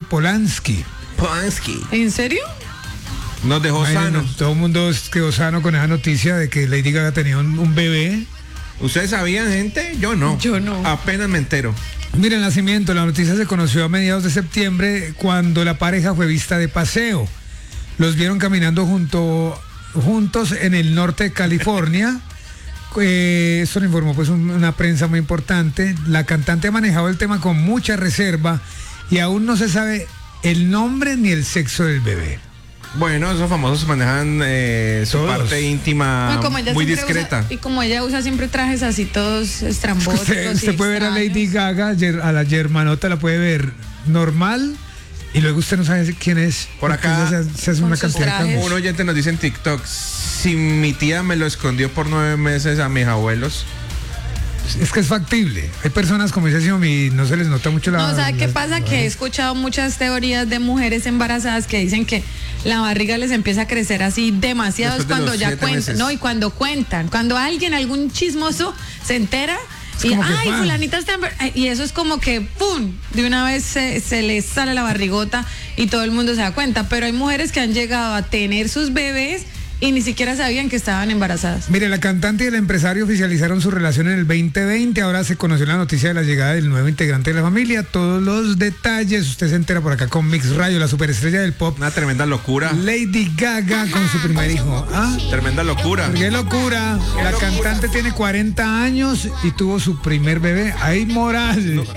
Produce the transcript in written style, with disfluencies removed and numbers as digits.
Polanski. Polanski. ¿En serio? Nos dejó sanos. Todo el mundo quedó sano con esa noticia de que Lady Gaga tenía un bebé. ¿Ustedes sabían, gente? Yo no. Yo no. Apenas me entero. Mira, el nacimiento, la noticia se conoció a mediados de septiembre cuando la pareja fue vista de paseo. Los vieron caminando juntos en el norte de California. Esto lo informó pues una prensa muy importante. La cantante ha manejado el tema con mucha reserva y aún no se sabe el nombre ni el sexo del bebé. Bueno, esos famosos manejan su Todos. parte íntima Bueno, como ella muy siempre discreta. y como ella usa siempre trajes así todos estrambóticos. Usted y puede ver a extraños. Lady Gaga, a la germanota la puede ver normal y luego usted no sabe quién es. Por porque acá, ella se hace con una sus cantidad de trajes. cambios. Un oyente nos dice en TikTok, si mi tía me lo escondió por 9 meses a mis abuelos. Es que es factible. Hay personas como dice Xiaomi, no se les nota mucho la... No, ¿sabe qué la- pasa? Que he escuchado muchas teorías de mujeres embarazadas que dicen que la barriga les empieza a crecer así demasiado Después de cuando los ya 7 cuentan, meses. ¿no? Y cuando cuentan, cuando algún chismoso se entera y como que, ay, ¡pam! fulanita está y eso es como que ¡pum! De una vez se les sale la barrigota y todo el mundo se da cuenta, pero hay mujeres que han llegado a tener sus bebés y ni siquiera sabían que estaban embarazadas. Mire, la cantante y el empresario oficializaron su relación en el 2020. Ahora se conoció la noticia de la llegada del nuevo integrante de la familia. Todos los detalles usted se entera por acá con Mix Radio, la superestrella del pop. Una tremenda locura. Lady Gaga con su primer hijo. ¿Ah? Tremenda locura. ¡Qué locura! La cantante tiene 40 años y tuvo su primer bebé. ¡Ay, moral!